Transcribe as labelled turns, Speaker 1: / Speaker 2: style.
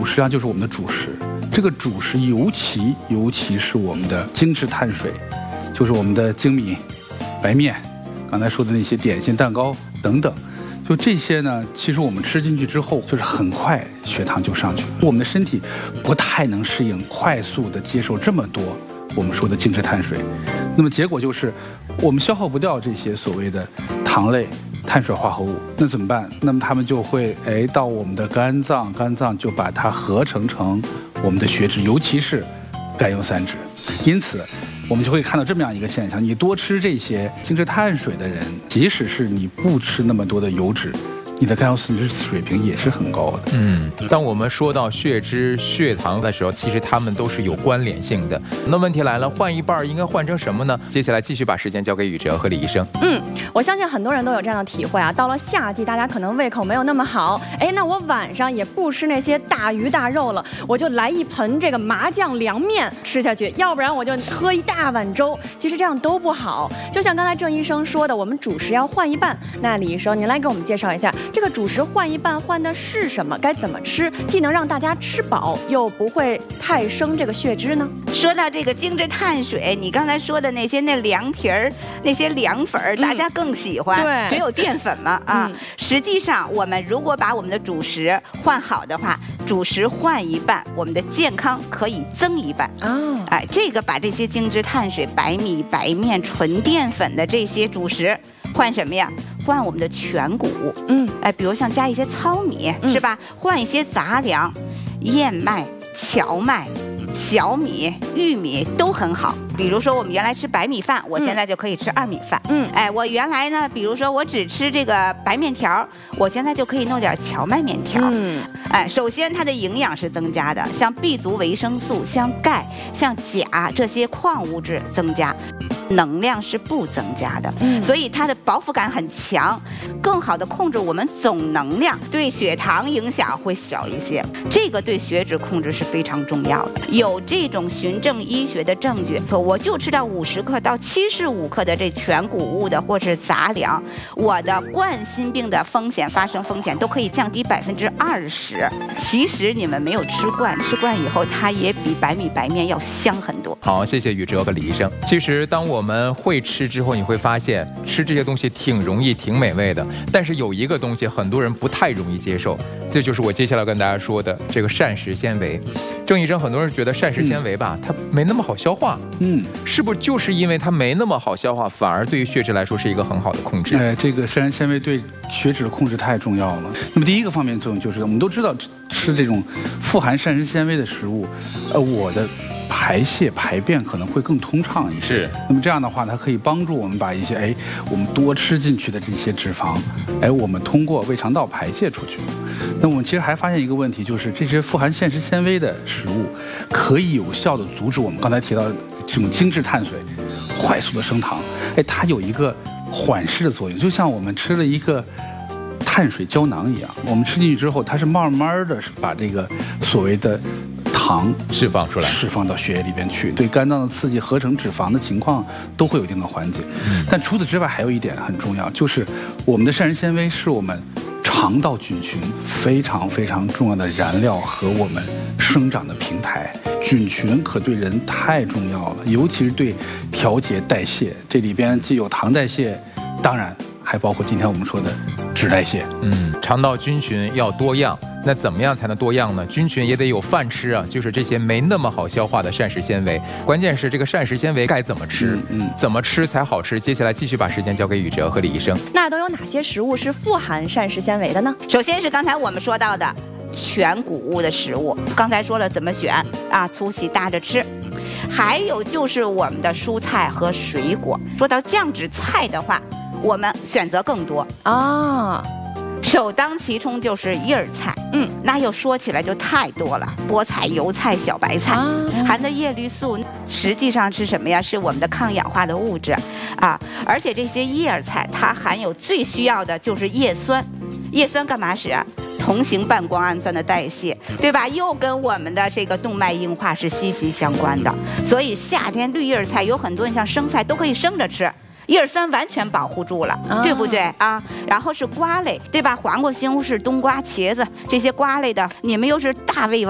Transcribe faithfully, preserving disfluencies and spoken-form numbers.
Speaker 1: 物实际上就是我们的主食。这个主食尤其尤其是我们的精致碳水，就是我们的精米、白面，刚才说的那些点心、蛋糕等等。就这些呢，其实我们吃进去之后，就是很快血糖就上去了。我们的身体不太能适应快速的接受这么多我们说的精致碳水，那么结果就是我们消耗不掉这些所谓的糖类、碳水化合物，那怎么办？那么它们就会哎到我们的肝脏，肝脏就把它合成成我们的血脂，尤其是甘油三酯。因此我们就会看到这么样一个现象，你多吃这些精致碳水的人，即使是你不吃那么多的油脂，你的甘油三酯水平也是很高的。
Speaker 2: 嗯，当我们说到血脂、血糖的时候，其实它们都是有关联性的。那问题来了，换一半应该换成什么呢？接下来继续把时间交给宇哲和李医生。
Speaker 3: 嗯，我相信很多人都有这样的体会啊。到了夏季，大家可能胃口没有那么好，哎，那我晚上也不吃那些大鱼大肉了，我就来一盆这个麻酱凉面吃下去，要不然我就喝一大碗粥。其实这样都不好。就像刚才郑医生说的，我们主食要换一半。那李医生，您来给我们介绍一下。这个主食换一半换的是什么？该怎么吃，既能让大家吃饱，又不会太升这个血脂呢？
Speaker 4: 说到这个精致碳水，你刚才说的那些那凉皮儿、那些凉粉儿，大家更喜欢，
Speaker 3: 对，
Speaker 4: 只有淀粉了啊。
Speaker 3: 嗯、
Speaker 4: 实际上，我们如果把我们的主食换好的话，主食换一半，我们的健康可以增一半。
Speaker 3: 哦，
Speaker 4: 哎，这个把这些精致碳水、白米、白面、纯淀粉的这些主食换什么呀？换我们的全谷物，
Speaker 3: 嗯，
Speaker 4: 哎，比如像加一些糙米，嗯、是吧？换一些杂粮，燕麦、荞麦、小米、玉米都很好。比如说我们原来吃白米饭，我现在就可以吃二米饭。
Speaker 3: 嗯，
Speaker 4: 哎，我原来呢，比如说我只吃这个白面条，我现在就可以弄点荞麦面条。
Speaker 3: 嗯，
Speaker 4: 哎，首先它的营养是增加的，像 B 族维生素、像钙、像钾这些矿物质增加。能量是不增加的，嗯，所以它的饱腹感很强，更好的控制我们总能量，对血糖影响会小一些。这个对血脂控制是非常重要的。有这种循证医学的证据，我就吃到五十克到七十五克的这全谷物的或是杂粮，我的冠心病的风险发生风险都可以降低百分之二十。其实你们没有吃惯，吃惯以后它也比白米白面要香很多。
Speaker 2: 好，谢谢宇哲和李医生。其实当我们会吃之后，你会发现吃这些东西挺容易、挺美味的。但是有一个东西很多人不太容易接受，这就是我接下来跟大家说的这个膳食纤维。郑医生，很多人觉得膳食纤维吧，嗯、它没那么好消化，嗯，是不是就是因为它没那么好消化，反而对于血脂来说是一个很好的控制？
Speaker 1: 哎，这个膳食纤维对血脂的控制太重要了。那么第一个方面作用就是，我们都知道吃这种富含膳食纤维的食物，呃，我的排泄排便可能会更通畅一些。
Speaker 2: 是。
Speaker 1: 那么这样的话，它可以帮助我们把一些哎我们多吃进去的这些脂肪，哎我们通过胃肠道排泄出去。那我们其实还发现一个问题，就是这些富含膳食纤维的食物可以有效的阻止我们刚才提到的这种精致碳水快速的升糖。哎，它有一个缓释的作用，就像我们吃了一个碳水胶囊一样，我们吃进去之后，它是慢慢的把这个所谓的糖
Speaker 2: 释放出来，
Speaker 1: 释放到血液里边去，对肝脏的刺激、合成脂肪的情况都会有一定的缓解。嗯、但除此之外，还有一点很重要，就是我们的膳食纤维是我们肠道菌群非常非常重要的燃料和我们生长的平台。菌群可对人太重要了，尤其是对调节代谢。这里边既有糖代谢，当然还包括今天我们说的脂代谢。
Speaker 2: 嗯，肠道菌群要多样。那怎么样才能多样呢？菌群也得有饭吃啊，就是这些没那么好消化的膳食纤维。关键是这个膳食纤维该怎么吃，嗯，嗯怎么吃才好吃？接下来继续把时间交给宇哲和李医生。
Speaker 3: 那都有哪些食物是富含膳食纤维的呢？
Speaker 4: 首先是刚才我们说到的全谷物的食物，刚才说了怎么选啊，粗细搭着吃。还有就是我们的蔬菜和水果。说到降脂菜的话，我们选择更多啊。首当其冲就是叶儿菜，嗯，那又说起来就太多了，菠菜、油菜、小白菜，啊、含的叶绿素实际上是什么呀？是我们的抗氧化的物质，啊，而且这些叶儿菜它含有最需要的就是叶酸，叶酸干嘛使啊？同型半胱氨酸的代谢，对吧？又跟我们的这个动脉硬化是息息相关的，所以夏天绿叶菜有很多，你像生菜都可以生着吃。叶酸完全保护住了，啊、对不对啊？然后是瓜类，对吧？黄瓜、西红柿、冬瓜、茄子这些瓜类的，你们又是大胃王。